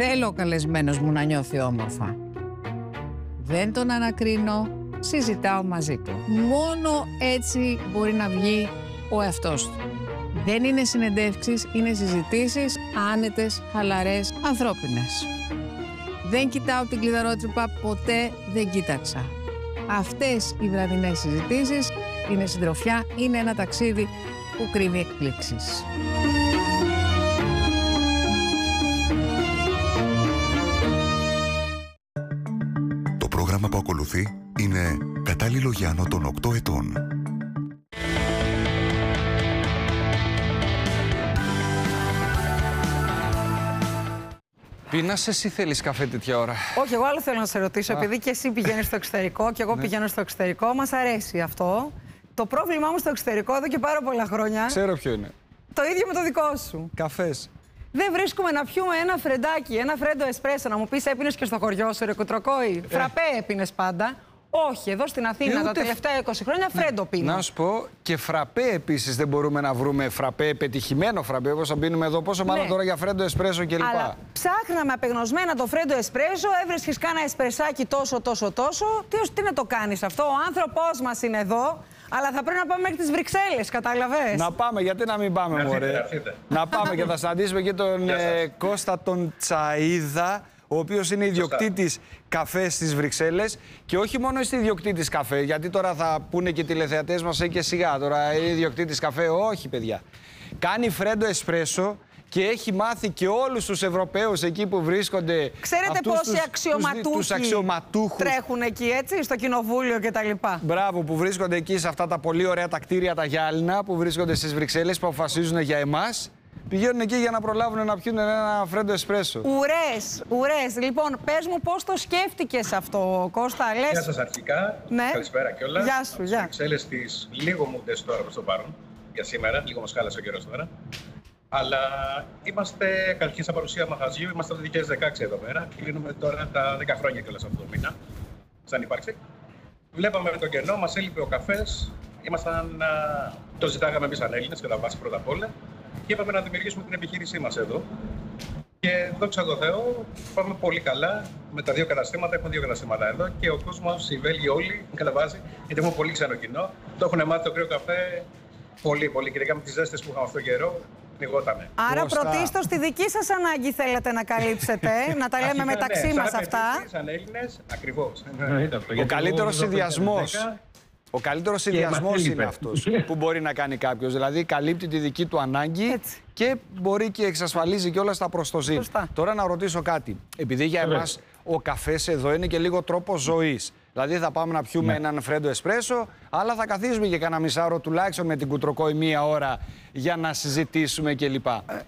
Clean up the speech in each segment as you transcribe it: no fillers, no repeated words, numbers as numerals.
Θέλω ο καλεσμένος μου να νιώθει όμορφα. Δεν τον ανακρίνω, συζητάω μαζί του. Μόνο έτσι μπορεί να βγει ο εαυτός του. Δεν είναι συνεντεύξεις, είναι συζητήσεις άνετες, χαλαρές, ανθρώπινες. Δεν κοιτάω την κλειδαρότρυπα, ποτέ δεν κοίταξα. Αυτές οι βραδινές συζητήσεις είναι συντροφιά, είναι ένα ταξίδι που κρύβει εκπλήξεις. Το πρόγραμμα που ακολουθεί είναι κατάλληλο για άνω των 8 ετών. Πίνας, εσύ θέλεις καφέ τέτοια ώρα? Όχι, εγώ άλλο θέλω να σε ρωτήσω. Επειδή και εσύ πηγαίνεις στο εξωτερικό και εγώ πηγαίνω στο εξωτερικό, μας αρέσει αυτό. Το πρόβλημά μου στο εξωτερικό εδώ και πάρα πολλά χρόνια. Ξέρω ποιο είναι. Το ίδιο με το δικό σου. Καφές. Δεν βρίσκουμε να πιούμε ένα φρεντάκι, ένα φρέντο εσπρέσο. Να μου πεις, έπινες και στο χωριό σου, ρε κουτροκόη? Φραπέ έπινες πάντα. Όχι, εδώ στην Αθήνα τα τελευταία 20 χρόνια φρέντο πίνω. Να σου πω, και φραπέ επίσης δεν μπορούμε να βρούμε φραπέ, πετυχημένο φραπέ, όπως θα πίνουμε εδώ, πόσο μάλλον τώρα για φρέντο εσπρέσο κλπ. Αλλά ψάχναμε απεγνωσμένα το φρέντο εσπρέσο, έβρισκες κάνα εσπρεσάκι τόσο. Τι να το κάνεις αυτό, ο άνθρωπός μας είναι εδώ. Αλλά θα πρέπει να πάμε μέχρι τις Βρυξέλλες, κατάλαβες? Να πάμε, γιατί να μην πάμε, μωρέ. Να πάμε και θα συναντήσουμε και τον Κώστα τον Τσαΐδα, ο οποίος είναι ιδιοκτήτης καφέ στις Βρυξέλλες. Και όχι μόνο είναι ιδιοκτήτης καφέ, γιατί τώρα θα πούνε και οι τηλεθεατές μας και σιγά, τώρα είναι ιδιοκτήτης καφέ. Όχι, παιδιά. Κάνει φρέντο εσπρέσο και έχει μάθει και όλους τους Ευρωπαίους εκεί που βρίσκονται. Ξέρετε πόσοι αξιωματούχοι τρέχουν εκεί, έτσι, στο κοινοβούλιο κτλ. Μπράβο, που βρίσκονται εκεί σε αυτά τα πολύ ωραία τα κτίρια, τα γυάλινα, που βρίσκονται στις Βρυξέλλες, που αποφασίζουν για εμάς. Πηγαίνουν εκεί για να προλάβουν να πιούν ένα φρέντο εσπρέσο. Ουρές. Λοιπόν, πες μου πώς το σκέφτηκες αυτό, Κώστα, λες. Γεια σας αρχικά. Ναι. Καλησπέρα κιόλας. Γεια σου, γεια. Βρυξέλλες τις λίγο μούντες τώρα προς το παρόν για σήμερα, λίγο μας χάλασε ο καιρός τώρα. Αλλά είμαστε, αρχίσα παρουσία μαγαζιού, είμαστε το 2016 εδώ πέρα. Κλείνουμε τώρα τα 10 χρόνια κιόλας αυτό το μήνα, σαν ύπαρξη. Βλέπαμε με τον κενό, μας έλειπε ο καφές. Το ζητάγαμε εμείς σαν Έλληνες, κατά βάση πρώτα απ' όλα. Και είπαμε να δημιουργήσουμε την επιχείρησή μας εδώ. Και δόξα τω Θεώ, πάμε πολύ καλά με τα δύο καταστήματα. Έχουμε δύο καταστήματα εδώ και ο κόσμος, οι Βέλγοι όλοι, κατά βάση, γιατί έχουμε πολύ ξένο κοινό. Το έχουν μάθει το κρύο καφέ πολύ. Και ειδικά με τις ζέστες που είχαμε αυτόν τον καιρό. Άρα πρωτίστως τη δική σας ανάγκη θέλετε να καλύψετε, να τα λέμε μεταξύ μας αυτά. Σαν Έλληνες, ακριβώς. Ο καλύτερος συνδυασμός. Ο καλύτερος συνδυασμός είναι αυτός που μπορεί να κάνει κάποιος. Δηλαδή καλύπτει τη δική του ανάγκη και μπορεί και εξασφαλίζει και όλα στα προστοζήν. Τώρα να ρωτήσω κάτι. Επειδή για εμάς ο καφές εδώ είναι και λίγο τρόπος ζωής. Δηλαδή θα πάμε να πιούμε έναν φρέντο εσπρέσο, αλλά θα καθίσουμε και κανένα μισάωρο τουλάχιστον με την κουτροκόη μία ώρα για να συζητήσουμε κλπ.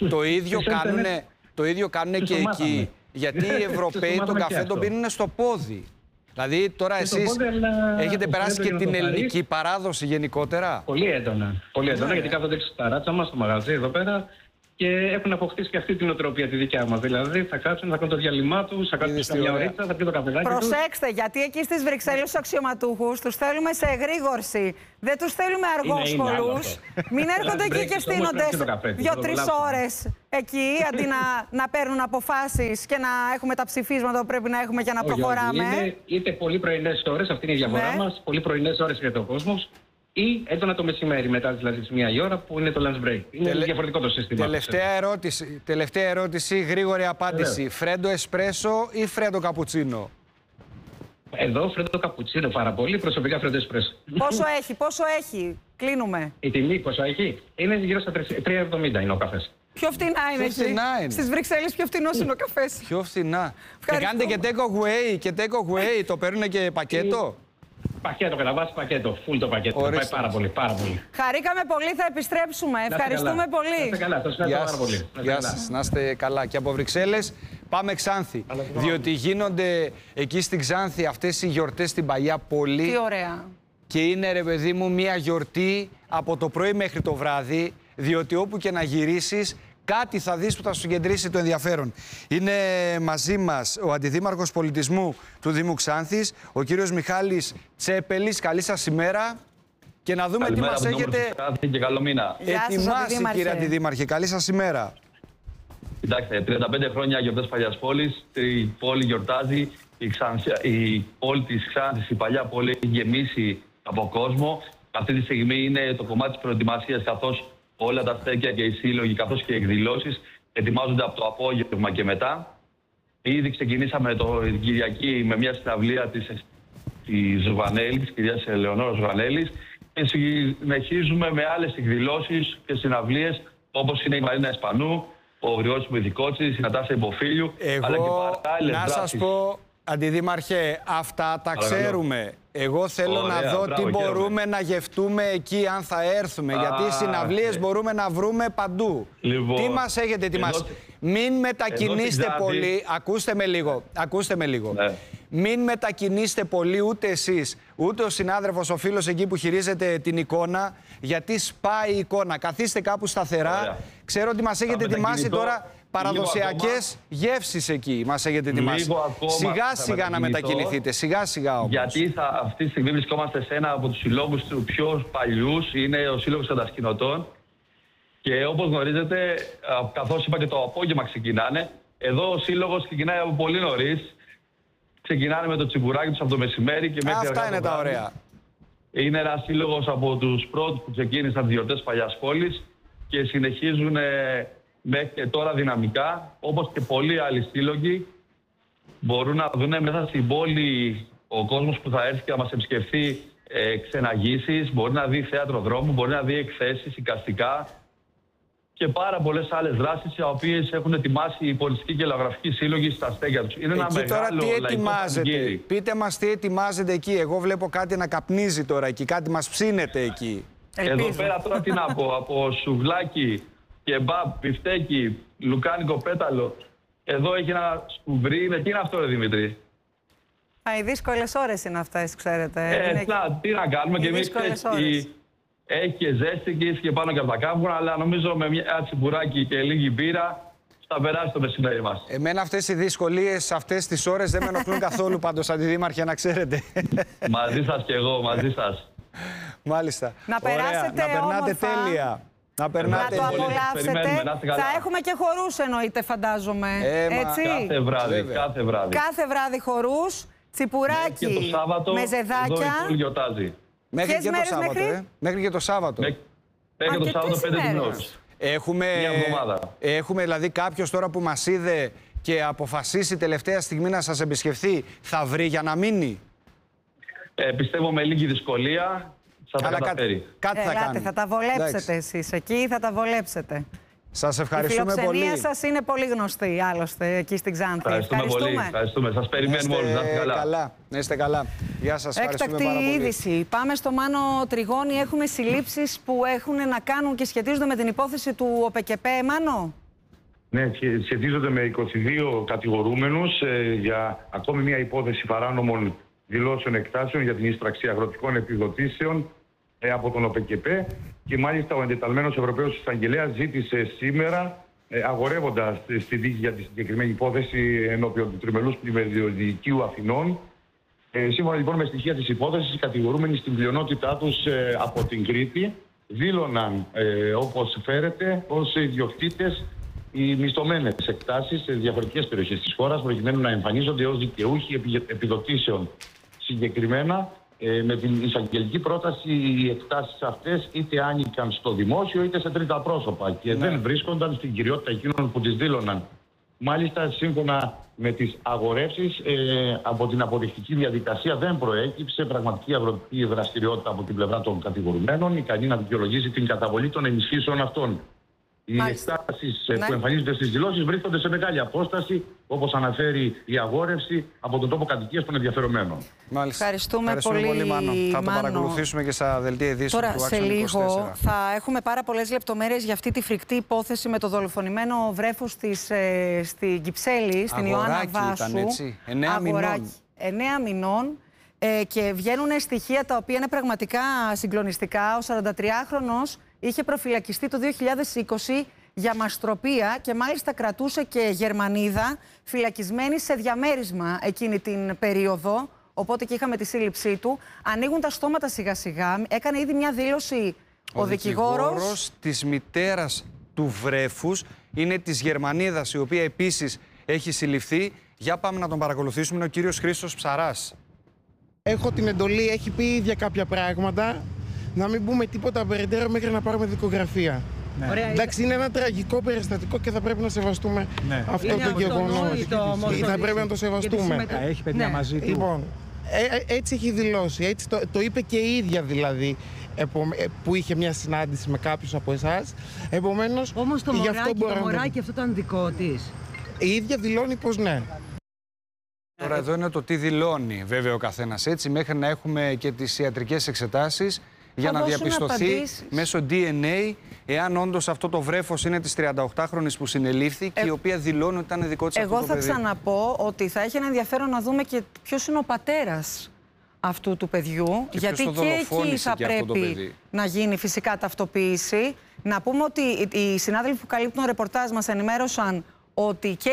Το ίδιο κάνουν και εκεί. Γιατί οι Ευρωπαίοι τον καφέ τον πίνουν στο πόδι. Δηλαδή τώρα εσείς έχετε περάσει και την ελληνική παράδοση γενικότερα. Πολύ έντονα, γιατί κάθονται έξω στα ράτσα μας, στο μαγαζί εδώ πέρα και έχουν αποκτήσει και αυτή την οτροπία τη δικιά μας. Δηλαδή θα κάτσουν, θα κάνουν το διάλειμμα τους, θα κάτσουν μια ωρίτσα, θα πιούν το καφεδάκι τους. Προσέξτε, γιατί εκεί στις Βρυξέλλες τους αξιωματούχους τους θέλουμε σε εγρήγορση. Δεν τους θέλουμε αργόσχολους. Μην έρχονται εκεί και στείνονται 2-3 ώρες εκεί, αντί να παίρνουν αποφάσεις και να έχουμε τα ψηφίσματα που πρέπει να έχουμε για να προχωράμε. Είτε πολύ πρωινές ώρες, αυτή είναι η διαφορά μας, πολύ πρωινές ώρες για τον κόσμο. Ή έντονα το μεσημέρι, μετά δηλαδή τις 1 η ώρα που είναι το lunch break. Είναι διαφορετικό το σύστημα. Τελευταία ερώτηση, γρήγορη απάντηση. Φρέντο εσπρέσο ή φρέντο καπουτσίνο? Εδώ φρέντο καπουτσίνο πάρα πολύ, προσωπικά φρέντο εσπρέσο. Πόσο έχει, κλείνουμε. Η τιμή πόσο έχει? Είναι γύρω στα 3,70 είναι ο καφές. Πιο φτηνά είναι εκεί. Στις Βρυξέλλες πιο φτηνός είναι ο καφές. Πιο φτηνά. Και κάνετε και take away, το παίρνουν και πακέτο. Πακέτο, κατά βάση πακέτο. Φουλ το πακέτο. Πάει πάρα πολύ. Χαρήκαμε πολύ, θα επιστρέψουμε. Ευχαριστούμε πολύ. Να είστε καλά, σας ευχαριστώ πάρα πολύ. Γεια σας, να είστε καλά. Και από Βρυξέλλες πάμε Ξάνθη. Διότι γίνονται εκεί στην Ξάνθη αυτές οι γιορτές στην παλιά πόλη. Τι ωραία. Και είναι, ρε παιδί μου, μια γιορτή από το πρωί μέχρι το βράδυ. Διότι όπου και να γυρίσεις, κάτι θα δεις που θα σου κεντρήσει το ενδιαφέρον. Είναι μαζί μας ο Αντιδήμαρχος Πολιτισμού του Δήμου Ξάνθης, ο κύριος Μιχάλης Τσέπελης. Καλή σας ημέρα. Και να δούμε τι μας έχετε και καλό μήνα. ετοιμάσει, κύριε Αντιδήμαρχε. Καλή σας ημέρα. Κοιτάξτε, 35 χρόνια γιορτές παλιάς πόλης. Η πόλη γιορτάζει. Η πόλη της Ξάνθης, η παλιά πόλη, έχει γεμίσει από κόσμο. Αυτή τη στιγμή είναι το κομμάτι της προετοιμασίας, καθώς όλα τα στέκια και οι σύλλογοι, καθώς και οι εκδηλώσεις ετοιμάζονται από το απόγευμα και μετά. Ήδη ξεκινήσαμε την Κυριακή με μια συναυλία της Ζουβανέλη, της κυρίας Ελεονόρας Ζουβανέλης, και συνεχίζουμε με άλλες εκδηλώσεις και συναυλίες, όπως είναι η Μαρίνα Ισπανού, ο Γρηγόρης Μυθικότσης, η Νατάσα Υποφίλιου, αλλά και παράλληλες να σας πω, Αντιδήμαρχε, αυτά τα ξέρουμε. Εγώ θέλω να δω τι μπορούμε να γευτούμε εκεί, αν θα έρθουμε. Γιατί συναυλίες μπορούμε να βρούμε παντού. Λοιπόν, τι μας έχετε ετοιμάσει? Μην μετακινήσετε πολύ. Ακούστε με λίγο. Ναι. Μην μετακινήσετε πολύ ούτε εσείς, ούτε ο συνάδελφος, ο φίλος εκεί που χειρίζεται την εικόνα, γιατί σπάει η εικόνα. Καθίστε κάπου σταθερά. Ωραία. Ξέρω ότι μας έχετε ετοιμάσει τώρα παραδοσιακές γεύσεις εκεί. Μας έχετε ετοιμάσει. Σιγά σιγά να μετακινηθείτε. Σιγά σιγά όμως. Γιατί αυτή τη στιγμή βρισκόμαστε σε ένα από τους συλλόγους του πιο παλιούς. Είναι ο Σύλλογος Κατασκηνωτών. Και όπως γνωρίζετε, καθώς είπα και το απόγευμα ξεκινάνε, εδώ ο σύλλογος ξεκινάει από πολύ νωρίς. Ξεκινάνε με το τσιμπουράκι τους από το μεσημέρι και μέχρι αυτά είναι τα ωραία. Είναι ένας σύλλογος από τους πρώτους που ξεκίνησαν τις γιορτές παλιάς πόλης και συνεχίζουν μέχρι και τώρα δυναμικά, όπως και πολλοί άλλοι σύλλογοι. Μπορούν να δουν μέσα στην πόλη ο κόσμος που θα έρθει και να μας επισκεφθεί ξεναγήσεις, μπορεί να δει θέατρο δρόμου, μπορεί να δει εκθέσεις, εικαστικά και πάρα πολλές άλλες δράσεις, οι οποίες έχουν ετοιμάσει οι πολιτιστικοί και λαογραφικοί σύλλογοι στα στέκια τους. Είναι ένα τώρα τι ετοιμάζετε? Πείτε μας τι ετοιμάζετε εκεί. Εγώ βλέπω κάτι να καπνίζει τώρα εκεί, κάτι μας ψήνεται εκεί. Εδώ πέρα τώρα τι να πω, από σουβλάκι, κεμπάπ, πιφτέκι, λουκάνικο πέταλο. Εδώ έχει ένα σκουμπρί. Τι είναι αυτό, ρε Δημήτρη? Οι δύσκολες ώρες είναι αυτές, ξέρετε. Τι να κάνουμε, και εμείς έχει και ζέστη και ίσχυε πάνω και από τα κάμπονα, αλλά νομίζω με μια τσιμπουράκι και λίγη μπύρα θα περάσει το μεσημέρι μας. Εμένα αυτές οι δυσκολίες, αυτές τις ώρες δεν με ενοχλούν καθόλου, πάντως, Αντιδήμαρχε, να ξέρετε. Μαζί σας και εγώ, μαζί σας. Μάλιστα. Να περάσετε να περνάτε όμορφα. τέλεια. Να το απολαύσετε. Θα έχουμε και χορούς, εννοείται, φαντάζομαι. Έτσι. Κάθε βράδυ, κάθε βράδυ. Κάθε βράδυ χορούς, τσιπουράκι, και το Σάββατο, με ζεδάκια. Εδώ η πόλη γιορτάζει. Μέχρι και το Σάββατο, μέχρι και το Σάββατο. Μέχρι το Σάββατο 5 την ώρα. Έχουμε δηλαδή κάποιος τώρα που μας είδε και αποφασίσει τελευταία στιγμή να σας επισκεφθεί, θα βρει για να μείνει? Πιστεύω με λίγη δυσκολία θα τα καταφέρει. Κάτι θα κάνει. Θα τα βολέψετε εσείς εκεί, θα τα βολέψετε. Σας ευχαριστούμε πολύ. Η φιλοξενία σας είναι πολύ γνωστή, άλλωστε, εκεί στην Ξάνθη. Ευχαριστούμε πολύ. Ευχαριστούμε. Σας περιμένουμε όλοι. Να είστε καλά. Να είστε καλά. Γεια σας. Έκτακτη είδηση. Πάμε στο Μάνο Τριγώνη. Έχουμε συλλήψεις που έχουν να κάνουν και σχετίζονται με την υπόθεση του ΟΠΕΚΕΠΕ. Μάνο. Ναι, σχετίζονται με 22 κατηγορούμενους για ακόμη μια υπόθεση παράνομων δηλώσεων εκτάσεων για την εισπραξή αγροτικών επιδοτήσεων από τον ΟΠΕΚΕΠΕ, και μάλιστα ο εντεταλμένος Ευρωπαίος Εισαγγελέας ζήτησε σήμερα, αγορεύοντας στη δίκη για τη συγκεκριμένη υπόθεση ενώπιον του Τριμελούς Πλημμυριωδικείου Αθηνών. Σύμφωνα λοιπόν με στοιχεία της υπόθεσης, οι κατηγορούμενοι στην πλειονότητά τους από την Κρήτη δήλωναν, όπως φέρεται, ως ιδιοκτήτες οι μισθωμένες εκτάσεις σε διαφορετικές περιοχές της χώρας, προκειμένου να εμφανίζονται ως δικαιούχοι επιδοτήσεων. Συγκεκριμένα, με την εισαγγελική πρόταση, οι εκτάσεις αυτές είτε άνοικαν στο δημόσιο είτε σε τρίτα πρόσωπα και δεν βρίσκονταν στην κυριότητα εκείνων που τις δήλωναν. Μάλιστα, σύμφωνα με τις αγορεύσεις, από την αποδεικτική διαδικασία δεν προέκυψε πραγματική αγροτική δραστηριότητα από την πλευρά των κατηγορουμένων, ικανή να δικαιολογήσει την καταβολή των ενισχύσεων αυτών. Οι εκτάσεις που εμφανίζονται στις δηλώσεις βρίσκονται σε μεγάλη απόσταση, όπως αναφέρει η αγόρευση, από τον τόπο κατοικίας των ενδιαφερομένων. Μάλιστα. Ευχαριστούμε πολύ, Μάνο. Θα το παρακολουθήσουμε και στα δελτία ειδήσεων του Action 24. Τώρα, σε λίγο θα έχουμε πάρα πολλές λεπτομέρειες για αυτή τη φρικτή υπόθεση με το δολοφονημένο βρέφος στην Κυψέλη, στην Ιωάννα Βάσου. Ήταν έτσι. 9 μηνών. 9 μηνών. Και βγαίνουν στοιχεία τα οποία είναι πραγματικά συγκλονιστικά. Ο 43χρονος είχε προφυλακιστεί το 2020 για μαστροπία και μάλιστα κρατούσε και Γερμανίδα φυλακισμένη σε διαμέρισμα εκείνη την περίοδο. Οπότε και είχαμε τη σύλληψή του. Ανοίγουν τα στόματα σιγά σιγά. Έκανε ήδη μια δήλωση ο δικηγόρος της μητέρας του βρέφους, είναι της Γερμανίδας, η οποία επίσης έχει συλληφθεί. Για πάμε να τον παρακολουθήσουμε. Είναι ο κύριος Χρήστος Ψαράς. Έχω την εντολή, έχει πει ίδια κάποια πράγματα, να μην πούμε τίποτα περαιτέρω μέχρι να πάρουμε δικογραφία. Ναι. Εντάξει, είναι ένα τραγικό περιστατικό και θα πρέπει να σεβαστούμε αυτό το γεγονός. Θα πρέπει να το σεβαστούμε. Έχει παιδιά μαζί του. Λοιπόν, έτσι έχει δηλώσει. Έτσι το είπε και η ίδια δηλαδή, που είχε μια συνάντηση με κάποιους από εσάς. Επομένως, όμως το μωράκι αυτό ήταν δικό της. Η ίδια δηλώνει πως ναι. Τώρα εδώ είναι το τι δηλώνει βέβαια ο καθένας, έτσι, μέχρι να έχουμε και τις ιατρικές εξετάσεις για να διαπιστωθεί μέσω DNA εάν όντως αυτό το βρέφος είναι της 38χρονης που συνελήφθη και η οποία δηλώνει ότι ήταν δικό της αυτό το παιδί. Εγώ θα ξαναπώ ότι θα έχει ένα ενδιαφέρον να δούμε και ποιος είναι ο πατέρας αυτού του παιδιού, γιατί και εκεί θα πρέπει να γίνει φυσικά ταυτοποίηση. Να πούμε ότι οι συνάδελφοι που καλύπτουν ρεπορτάζ μας ενημέρωσαν ότι και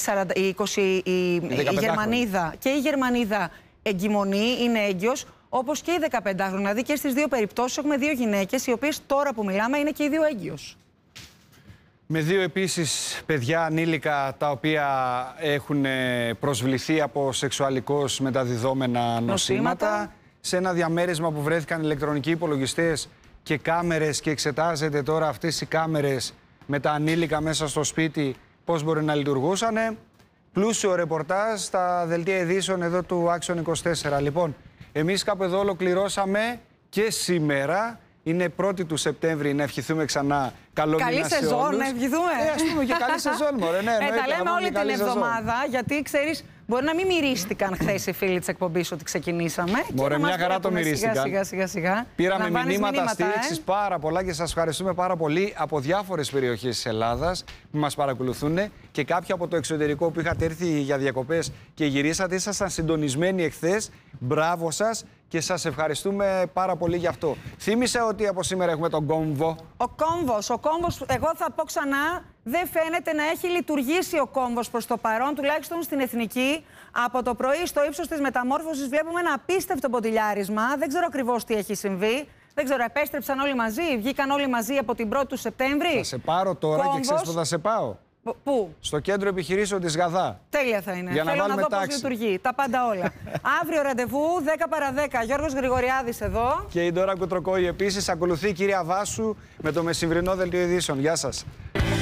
η Γερμανίδα και η Γερμανίδα εγκυμονεί, είναι έγκυος, όπως και η 15χρονη. Δηλαδή και στις δύο περιπτώσεις έχουμε δύο γυναίκες, οι οποίες τώρα που μιλάμε είναι και οι δύο έγκυος. Με δύο επίσης παιδιά ανήλικα τα οποία έχουν προσβληθεί από σεξουαλικώς μεταδιδόμενα νοσήματα. Σε ένα διαμέρισμα που βρέθηκαν ηλεκτρονικοί υπολογιστές και κάμερες και εξετάζεται τώρα αυτές οι κάμερες με τα ανήλικα μέσα στο σπίτι πώς μπορεί να λειτουργούσαν. Πλούσιο ρεπορτάζ στα δελτία ειδήσεων εδώ του Action 24. Λοιπόν, εμείς κάπου εδώ ολοκληρώσαμε και σήμερα. Είναι 1η του Σεπτέμβρη, να ευχηθούμε ξανά καλό μήνα σε όλους. Καλή σεζόν, να ευχηθούμε. Ας πούμε και καλή σεζόν, μωρέ. Ναι, τα λέμε όλη την εβδομάδα, γιατί ξέρεις, μπορεί να μην μυρίστηκαν χθες οι φίλοι της εκπομπής ότι ξεκινήσαμε. Μωρέ, μια χαρά το μυρίστηκαν. Σιγά. Πήραμε μηνύματα στήριξης πάρα πολλά και σας ευχαριστούμε πάρα πολύ από διάφορες περιοχές της Ελλάδας που μας παρακολουθούν και κάποιοι από το εξωτερικό που είχατε έρθει για διακοπές και γυρίσατε. Ήσασταν συντονισμένοι εχθές. Μπράβο σας. Και σας ευχαριστούμε πάρα πολύ γι' αυτό. Θύμισε ότι από σήμερα έχουμε τον κόμβο. Ο κόμβος, εγώ θα πω ξανά, δεν φαίνεται να έχει λειτουργήσει ο κόμβος προς το παρόν, τουλάχιστον στην Εθνική. Από το πρωί στο ύψος της μεταμόρφωσης βλέπουμε ένα απίστευτο ποντιλιάρισμα. Δεν ξέρω ακριβώς τι έχει συμβεί. Δεν ξέρω, επέστρεψαν όλοι μαζί, βγήκαν όλοι μαζί από την 1η του Σεπτέμβρη. Θα σε πάρω τώρα και ξέρεις που θα σε πάω. Πού? Στο κέντρο επιχειρήσεων της Γαδά. Τέλεια θα είναι. Για Θέλω να δω πώς λειτουργεί. Τα πάντα όλα. Αύριο ραντεβού, 10 παρα 10. Γιώργος Γρηγοριάδης εδώ. Και η Ντόρα Κουτροκόη επίσης. Ακολουθεί η κυρία Βάσου με το μεσημβρινό δελτίο ειδήσεων. Γεια σας.